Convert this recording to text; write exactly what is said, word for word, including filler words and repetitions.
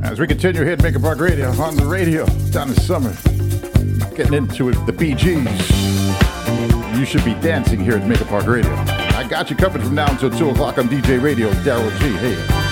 As we continue here at Maker Park Radio, on the radio, down in summer, getting into it, the Bee Gees. You should be dancing here at Maker Park Radio. I got you covered from now until two o'clock on D J Radio, Daryl G. Hey.